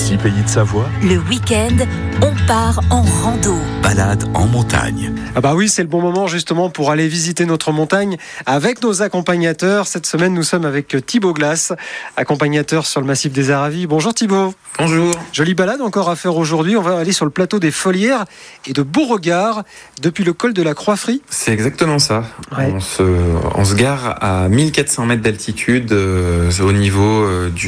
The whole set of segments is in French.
Ici, Pays de Savoie, Le week-end, on part en rando. balade en montagne. Ah bah oui, c'est le bon moment justement pour aller visiter notre montagne avec nos accompagnateurs. Cette semaine, nous sommes avec Thibaut Glass, accompagnateur sur le massif des Aravis. Bonjour Thibaut. Bonjour. Jolie balade encore à faire aujourd'hui. On va aller sur le plateau des Folières et de Beauregard depuis le col de la Croix-Frie. C'est exactement ça. Ouais. On se gare à 1400 mètres d'altitude au niveau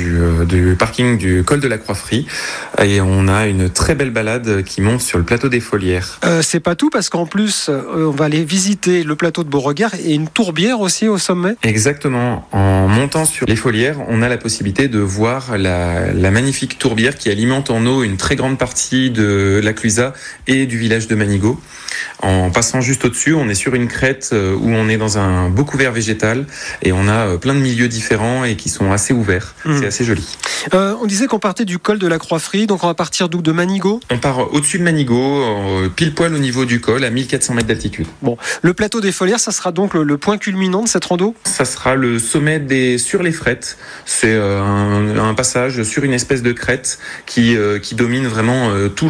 du parking du col de la Croix-Frie et on a une très belle balade qui monte sur le plateau des Folières. C'est pas tout parce qu'en plus, on va aller visiter le plateau de Beauregard et une tourbière aussi au sommet. Exactement. En montant sur les Folières, on a la possibilité de voir la magnifique tourbière qui alimente en eau une très grande partie de la Clusa et du village de Manigot. En passant juste au-dessus, on est sur une crête où on est dans un beau couvert végétal et on a plein de milieux différents et qui sont assez ouverts. C'est assez joli. On disait qu'on partait du col de la Croix-Frie, donc on va partir d'où? De Manigot. On part au-dessus de Manigot, pile poil au niveau du col, à 1400 mètres d'altitude. Bon, le plateau des Folières, ça sera donc le point culminant de cette rando. Ça sera le sommet sur les frettes. C'est un passage sur une espèce de crête qui domine vraiment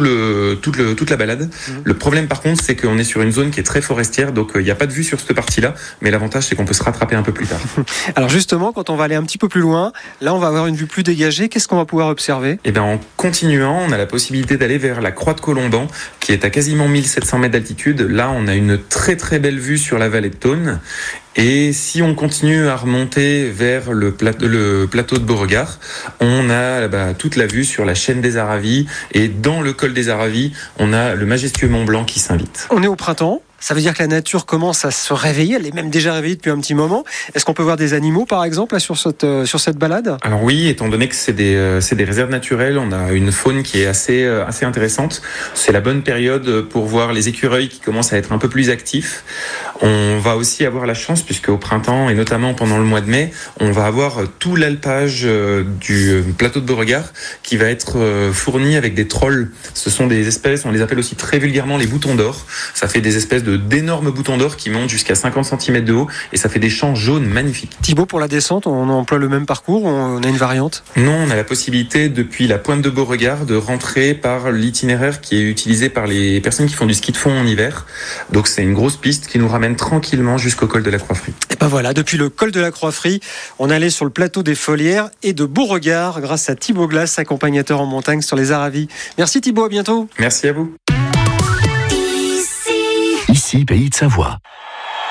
toute la balade. Le problème par contre, c'est qu'on est sur une zone qui est très forestière, donc il n'y a pas de vue sur cette partie-là, mais l'avantage c'est qu'on peut se rattraper un peu plus tard. Alors justement, quand on va aller un petit peu plus loin, là on va avoir une vue plus dégagée. Qu'est-ce qu'on va pouvoir observer? Et bien en continuant, on a la possibilité d'aller vers la croix de Colomban, qui est à quasiment 1700 mètres d'altitude. Là, on a une très très belle vue sur la vallée de Thônes. Et si on continue à remonter vers le plateau de Beauregard, on a toute la vue sur la chaîne des Aravis. Et dans le col des Aravis, on a le majestueux Mont Blanc qui s'invite. On est au printemps. Ça veut dire que la nature commence à se réveiller. Elle est même déjà réveillée depuis un petit moment. Est-ce qu'on peut voir des animaux, par exemple, là, sur cette balade? Alors oui, étant donné que c'est des réserves naturelles, on a une faune qui est assez intéressante. C'est la bonne période pour voir les écureuils qui commencent à être un peu plus actifs. On va aussi avoir la chance, puisque au printemps, et notamment pendant le mois de mai, on va avoir tout l'alpage du plateau de Beauregard qui va être fourni avec des trolls. Ce sont des espèces, on les appelle aussi très vulgairement les boutons d'or. Ça fait des espèces d'énormes boutons d'or qui montent jusqu'à 50 cm de haut et ça fait des champs jaunes magnifiques. Thibaut, pour la descente, on emploie le même parcours ou on a une variante? Non, on a la possibilité depuis la pointe de Beauregard de rentrer par l'itinéraire qui est utilisé par les personnes qui font du ski de fond en hiver. Donc c'est une grosse piste qui nous ramène tranquillement jusqu'au col de la Croix-Frie. Et ben voilà, depuis le col de la Croix-Frie, on allait sur le plateau des Folières et de Beauregard grâce à Thibaut Glass, accompagnateur en montagne sur les Aravis. Merci Thibaut, à bientôt. Merci à vous. Ici, Pays de Savoie.